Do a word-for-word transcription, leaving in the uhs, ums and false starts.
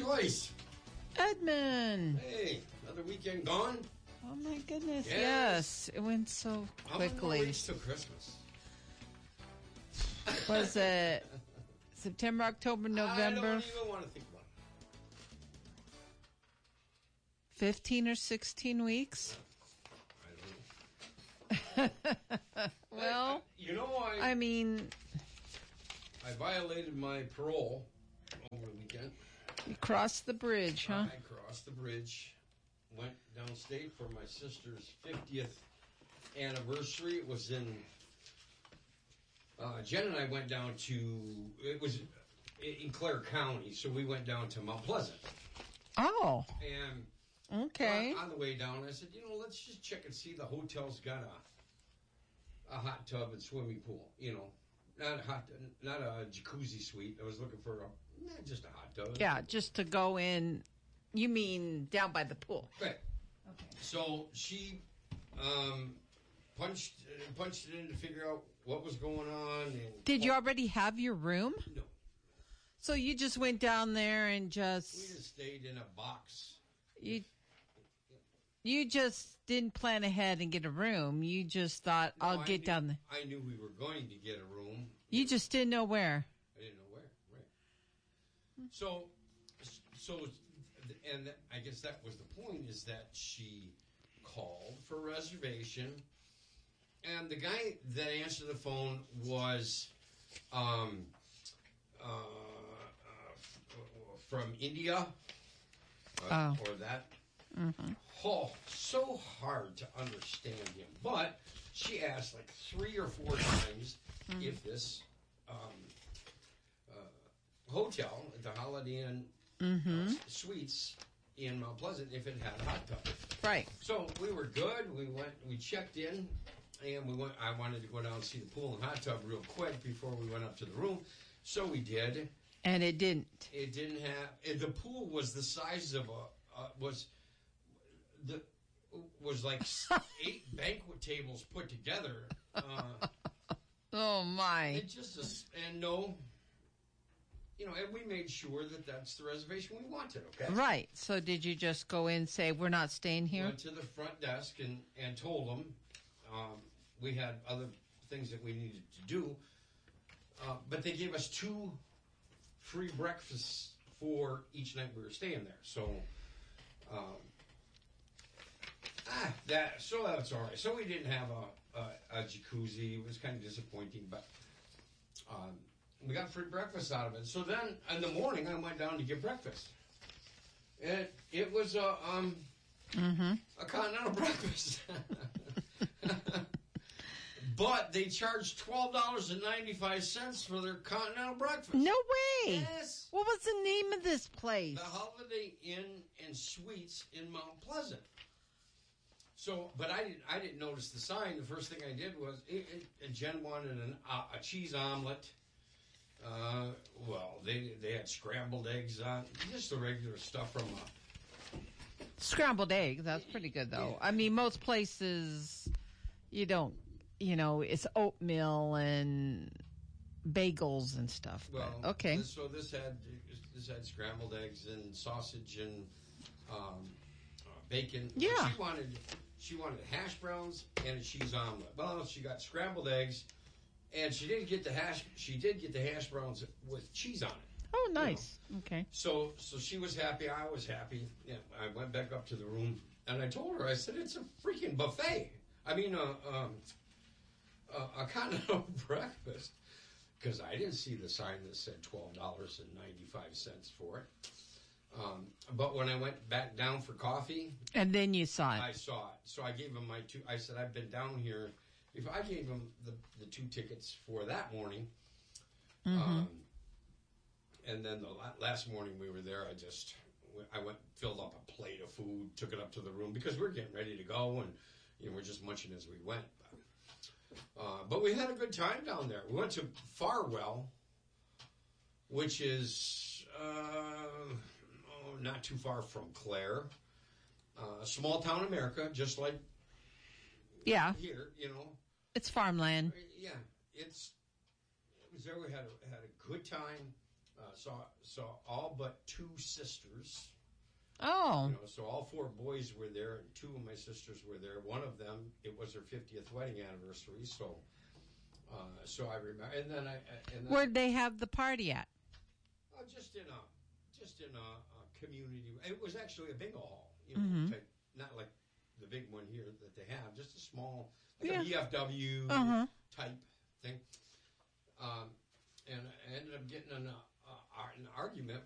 Joyce. Edmund. Hey, another weekend gone? Oh, my goodness. Yes. Yes. It went so How many more quickly. weeks till Christmas? Was it September, October, November? I don't even want to think about it. fifteen or sixteen weeks? I don't know. Well, you know, I, I mean, I violated my parole over the weekend. you crossed the bridge, huh? I crossed the bridge, went downstate for my sister's fiftieth anniversary. It was in, uh, Jen and I went down to, it was in Clare County, so we went down to Mount Pleasant. Oh, And okay. on, on the way down, I said, you know, let's just check and see the hotel's got a a hot tub and swimming pool, you know. Not a hot, not a jacuzzi suite. I was looking for a, nah, just a hot tub. Yeah, just to go in. You mean down by the pool? Right. Okay. So she um, punched uh, punched it in to figure out what was going on. And Did you already have your room? No. So you just went down there and We just just stayed in a box. you you just didn't plan ahead and get a room. You just thought No, I'll I get knew- down there. I knew we were going to get a room. You just didn't know where. I didn't know where. Right. So, so, and I guess that was the point, is that she called for a reservation, and the guy that answered the phone was um, uh, uh, from India, uh, Oh. or that. Mm-hmm. Oh, so hard to understand him. But she asked like three or four times Mm-hmm. if this um, uh, hotel, the Holiday Inn Mm-hmm. uh, Suites in Mount Pleasant, if it had a hot tub. Right. So we were good. We went. We checked in, and we went. I wanted to go down and see the pool and hot tub real quick before we went up to the room. So we did. And it didn't. It didn't have. It, the pool was the size of a uh, was the was like eight banquet tables put together. Uh, Oh my. it just and no, you know, and we made sure that that's the reservation we wanted. Okay. Right. So did you just go in and say we're not staying here? Went to the front desk and, and told them um, we had other things that we needed to do, uh, but they gave us two free breakfasts for each night we were staying there. So, um, ah, that so that's all right. So we didn't have a, a, a jacuzzi. It was kind of disappointing, but um, we got free breakfast out of it. So then in the morning, I went down to get breakfast. It it was a um Mm-hmm. a continental breakfast, but they charged twelve dollars and ninety five cents for their continental breakfast. No way. Yes, What was the name of this place? the Holiday Inn and Suites in Mount Pleasant. So, but I didn't I didn't notice the sign. The first thing I did was it, it, Jen wanted an, uh, a cheese omelet. Uh, well, they they had scrambled eggs on, just the regular stuff from. Uh, Scrambled eggs. That's pretty good, though. Yeah. I mean, most places you don't, you know, it's oatmeal and bagels and stuff. Well, but, okay. This, so this had this had scrambled eggs and sausage and um, uh, bacon. Yeah. She wanted she wanted hash browns and a cheese omelet. Well, she got scrambled eggs, and she didn't get the hash. She did get the hash browns with cheese on it. Oh, nice. Okay. So so she was happy. I was happy. Yeah, I went back up to the room and I told her. I said, "It's a freaking buffet. I mean, uh, um, uh, a continental breakfast." Because I didn't see the sign that said twelve dollars and ninety-five cents for it. Um, but when I went back down for coffee, And then you saw it. I saw it. So I gave him my two. I said, I've been down here. If I gave him the, the two tickets for that morning, Mm-hmm. um, and then the la- last morning we were there, I just I went filled up a plate of food, took it up to the room because we we're getting ready to go, and you know we're just munching as we went. But, Uh, but we had a good time down there. We went to Farwell, which is uh, oh, not too far from Clare. Uh, small town America, just like Yeah. here, you know. It's farmland. Yeah, it's it was there. We had a, had a good time. uh, saw saw all but two sisters. Oh. You know, so all four boys were there, and two of my sisters were there. One of them, it was her fiftieth wedding anniversary. So, uh, so I remember. And then I and then, Where'd they have the party at? uh, just in a just in a, a community. It was actually a bingo hall. You know, Mhm. type, not like the big one here that they have. Just a small, like Yeah. a V F W Uh-huh. type thing. Um, and I ended up getting an, uh, an argument